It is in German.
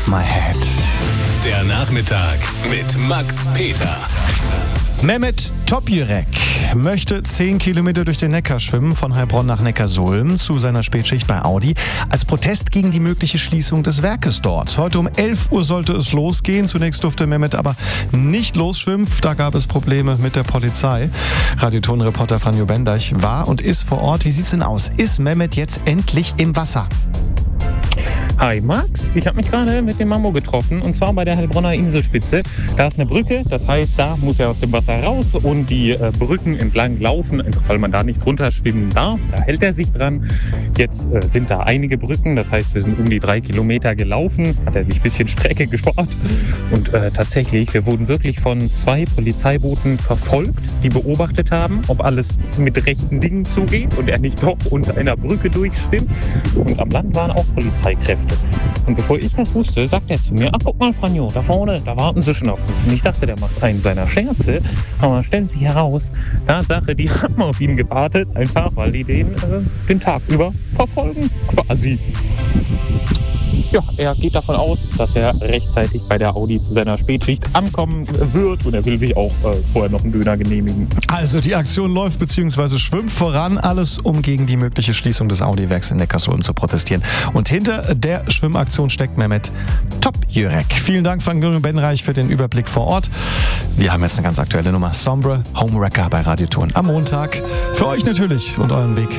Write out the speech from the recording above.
of my head. Der Nachmittag mit Max Peter. Mehmet Topjürek möchte 10 Kilometer durch den Neckar schwimmen, von Heilbronn nach Neckarsulm zu seiner Spätschicht bei Audi, als Protest gegen die mögliche Schließung des Werkes dort. Heute um 11 Uhr sollte es losgehen. Zunächst durfte Mehmet aber nicht losschwimmen. Da gab es Probleme mit der Polizei. Radioton-Reporter Franjo Bendeich war und ist vor Ort. Wie sieht's denn aus? Ist Mehmet jetzt endlich im Wasser? Hi Max, ich habe mich gerade mit dem Mammo getroffen und zwar bei der Heilbronner Inselspitze. Da ist eine Brücke, das heißt, da muss er aus dem Wasser raus und die Brücken entlang laufen, einfach weil man da nicht runterschwimmen darf. Da hält er sich dran. Jetzt sind da einige Brücken, das heißt, wir sind um die 3 Kilometer gelaufen, hat er sich ein bisschen Strecke gespart und tatsächlich, wir wurden wirklich von 2 Polizeibooten verfolgt, die beobachtet haben, ob alles mit rechten Dingen zugeht und er nicht doch unter einer Brücke durchschwimmt. Und am Land waren auch Polizeikräfte. Und bevor ich das wusste, sagt er zu mir, ach guck mal Franjo, da vorne, da warten sie schon auf mich. Und ich dachte, der macht einen seiner Scherze, aber stellt sich heraus, Tatsache, die haben auf ihn gewartet, einfach weil die den Tag über verfolgen, quasi. Ja, er geht davon aus, dass er rechtzeitig bei der Audi zu seiner Spätschicht ankommen wird und er will sich auch vorher noch einen Döner genehmigen. Also die Aktion läuft bzw. schwimmt voran, alles um gegen die mögliche Schließung des Audi-Werks in Neckarsulm zu protestieren. Und hinter der Schwimmaktion steckt Mehmet Topjürek. Vielen Dank, Franjo Bendeich, für den Überblick vor Ort. Wir haben jetzt eine ganz aktuelle Nummer, Sombre Homewrecker bei Radioton am Montag. Für euch natürlich und euren Weg